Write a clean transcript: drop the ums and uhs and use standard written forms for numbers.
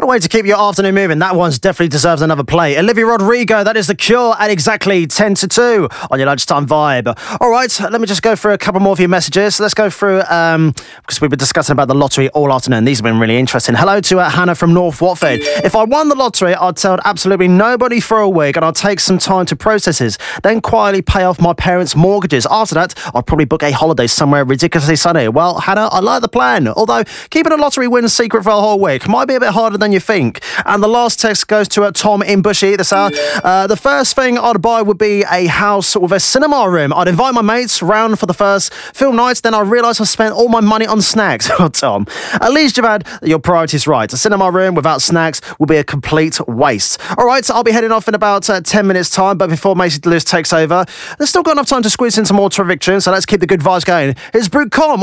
What a way to keep your afternoon moving. That one definitely deserves another play. Olivia Rodrigo, that is The Cure at exactly 10 to 2 on your lunchtime vibe. All right, let me just go through a couple more of your messages. Let's go through, because we've been discussing about the lottery all afternoon. These have been really interesting. Hello to Hannah from North Watford. If I won the lottery, I'd tell absolutely nobody for a week and I'd take some time to process this, then quietly pay off my parents' mortgages. After that, I'd probably book a holiday somewhere ridiculously sunny. Well, Hannah, I like the plan. Although, keeping a lottery win secret for a whole week might be a bit harder than you think. And the last text goes to Tom in Bushy this hour. The first thing I'd buy would be a house with a cinema room. I'd invite my mates round for the first film nights, then I realise I've spent all my money on snacks. Oh, Tom, at least you've had your priorities right. A cinema room without snacks will be a complete waste. All right, so I'll be heading off in about 10 minutes' time, but before Macy Lewis takes over, there's still got enough time to squeeze in some more terrific tunes, so let's keep the good vibes going. Here's Brute Com